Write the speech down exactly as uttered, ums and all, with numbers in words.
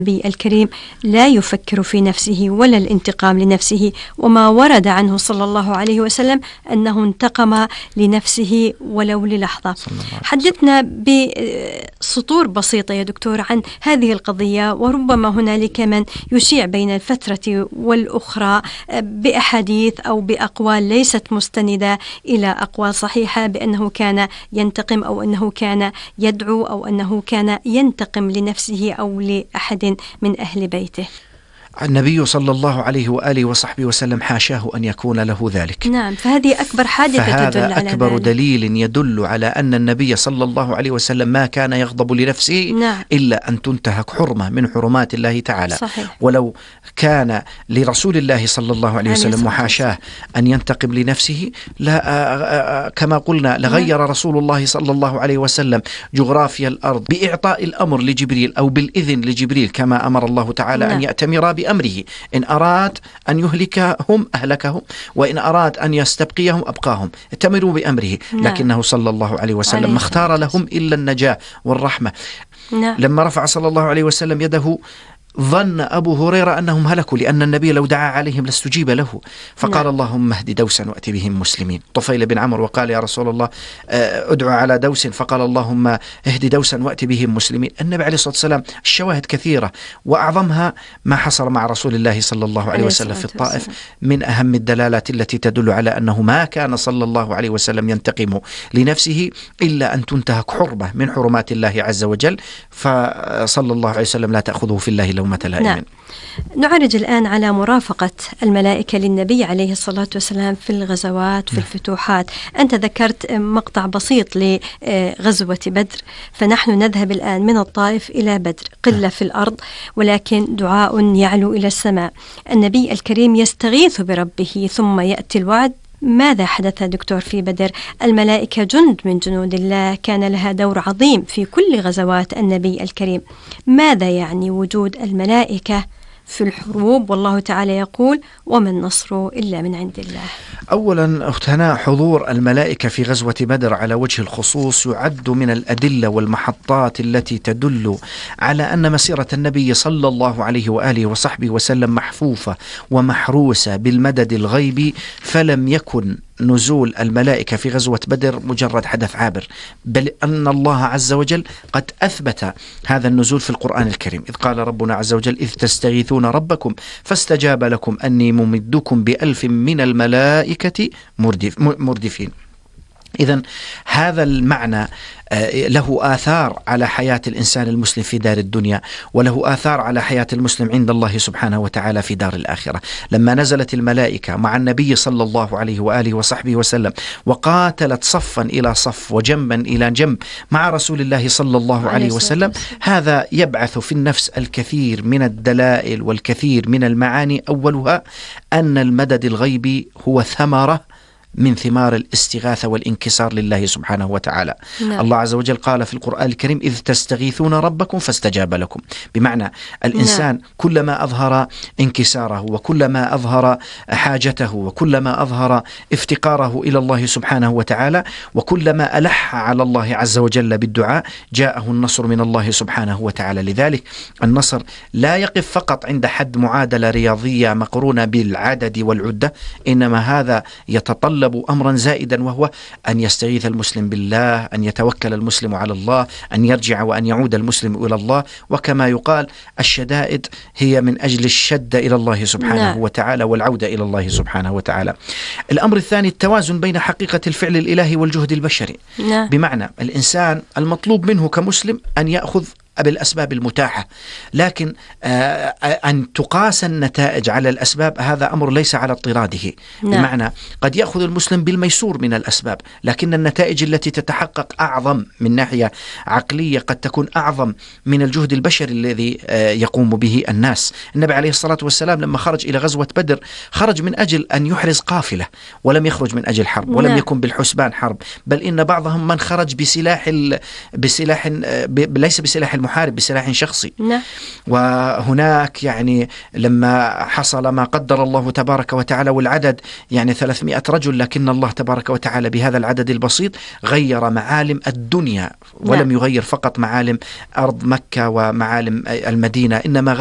النبي الكريم لا يفكر في نفسه ولا الانتقام لنفسه، وما ورد عنه صلى الله عليه وسلم أنه انتقم لنفسه ولو للحظة. حدثنا بسطور بسيطة يا دكتور عن هذه القضية، وربما هنالك من يشيع بين الفترة والأخرى بأحاديث أو بأقوال ليست مستندة إلى أقوال صحيحة بأنه كان ينتقم أو أنه كان يدعو أو أنه كان ينتقم لنفسه أو لأحد من أهل بيته. النبي صلى الله عليه وآله وصحبه وسلم حاشاه أن يكون له ذلك. نعم، فهذه أكبر حادثة فهذا تدل على أكبر ذلك. دليل يدل على أن النبي صلى الله عليه وسلم ما كان يغضب لنفسه نعم. إلا أن تنتهك حرمة من حرمات الله تعالى. صحيح. ولو كان لرسول الله صلى الله عليه وسلم وحاشاه أن ينتقم لنفسه لا كما قلنا لغير نعم. رسول الله صلى الله عليه وسلم جغرافيا الأرض بإعطاء الأمر لجبريل أو بالإذن لجبريل كما أمر الله تعالى نعم. أن يأتمر بأمره. إن أراد أن يهلكهم أهلكهم، وإن أراد أن يستبقيهم أبقاهم، ائتمروا بأمره. نعم. لكنه صلى الله عليه وسلم ما اختار لهم إلا النجاة والرحمة. نعم. لما رفع صلى الله عليه وسلم يده ظن أبو هريرة أنهم هلكوا، لأن النبي لو دعا عليهم لاستجيب له، فقال نعم. اللهم اهد دوسا وأت بهم مسلمين. طفيل بن عمرو وقال يا رسول الله ادعو على دوس، فقال اللهم اهد دوسا وأت بهم مسلمين. النبي عليه الصلاة والسلام الشواهد كثيرة، وأعظمها ما حصل مع رسول الله صلى الله عليه وسلم في الطائف من أهم الدلالات التي تدل على أنه ما كان صلى الله عليه وسلم ينتقم لنفسه إلا أن تنتهك حرمة من حرمات الله عز وجل. فصلى الله عليه وسلم لا تأخذه في الله لومة لائم. نعم. نعرج الآن على مرافقة الملائكة للنبي عليه الصلاة والسلام في الغزوات في الفتوحات. أنت ذكرت مقطع بسيط لغزوة بدر، فنحن نذهب الآن من الطائف إلى بدر، قلة في الأرض ولكن دعاء يعلو إلى السماء. النبي الكريم يستغيث بربه ثم يأتي الوعد. ماذا حدث دكتور في بدر؟ الملائكة جند من جنود الله، كان لها دور عظيم في كل غزوات النبي الكريم. ماذا يعني وجود الملائكة في الحروب والله تعالى يقول وما النصر إلا من عند الله؟ أولا أختنا، حضور الملائكة في غزوة بدر على وجه الخصوص يعد من الأدلة والمحطات التي تدل على أن مسيرة النبي صلى الله عليه وآله وصحبه وسلم محفوفة ومحروسة بالمدد الغيبي، فلم يكن نزول الملائكة في غزوة بدر مجرد حدث عابر، بل أن الله عز وجل قد أثبت هذا النزول في القرآن الكريم، إذ قال ربنا عز وجل إذ تستغيثون ربكم فاستجاب لكم أني ممدكم بألف من الملائكة مردف مردفين. إذن هذا المعنى له آثار على حياة الإنسان المسلم في دار الدنيا، وله آثار على حياة المسلم عند الله سبحانه وتعالى في دار الآخرة. لما نزلت الملائكة مع النبي صلى الله عليه وآله وصحبه وسلم وقاتلت صفا إلى صف وجنبا إلى جنب مع رسول الله صلى الله عليه وسلم، هذا يبعث في النفس الكثير من الدلائل والكثير من المعاني. أولها أن المدد الغيبي هو ثمرة من ثمار الاستغاثة والانكسار لله سبحانه وتعالى. نعم. الله عز وجل قال في القرآن الكريم إذ تستغيثون ربكم فاستجاب لكم، بمعنى الإنسان نعم. كلما أظهر انكساره وكلما أظهر حاجته وكلما أظهر افتقاره إلى الله سبحانه وتعالى وكلما ألح على الله عز وجل بالدعاء جاءه النصر من الله سبحانه وتعالى. لذلك النصر لا يقف فقط عند حد معادلة رياضية مقرونة بالعدد والعدة، إنما هذا يتطلب أمرا زائدا، وهو أن يستغيث المسلم بالله، أن يتوكل المسلم على الله، أن يرجع وأن يعود المسلم إلى الله. وكما يقال الشدائد هي من أجل الشدة إلى الله سبحانه نعم. وتعالى والعودة إلى الله سبحانه وتعالى. الأمر الثاني التوازن بين حقيقة الفعل الإلهي والجهد البشري. نعم. بمعنى الإنسان المطلوب منه كمسلم أن يأخذ بالأسباب المتاحة، لكن أن تقاس النتائج على الأسباب هذا أمر ليس على اضطراده. نعم. بمعنى قد يأخذ المسلم بالميسور من الأسباب، لكن النتائج التي تتحقق أعظم من ناحية عقلية، قد تكون أعظم من الجهد البشري الذي يقوم به الناس. النبي عليه الصلاة والسلام لما خرج إلى غزوة بدر خرج من أجل أن يحرز قافلة، ولم يخرج من أجل حرب، ولم نعم. يكن بالحسبان حرب، بل إن بعضهم من خرج بسلاح ال... بسلاح ب... ليس بسلاح المحارب بسلاح شخصي. نعم. وهناك يعني لما حصل ما قدر الله تبارك وتعالى والعدد يعني ثلاثمائة رجل، لكن الله تبارك وتعالى بهذا العدد البسيط غير معالم الدنيا، ولم يغير فقط معالم أرض مكة ومعالم المدينة، إنما